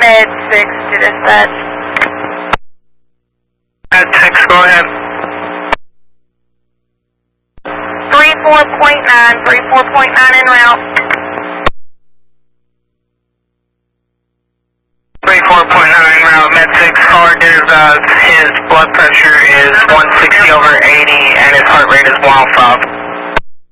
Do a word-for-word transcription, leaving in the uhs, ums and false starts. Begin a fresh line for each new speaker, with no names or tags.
Med six to dispatch.
Med six, go ahead.
three four point nine, three four point nine en route.
three four point nine route, Med six card is, uh, his blood pressure is one sixty over eighty and his heart rate is one oh five.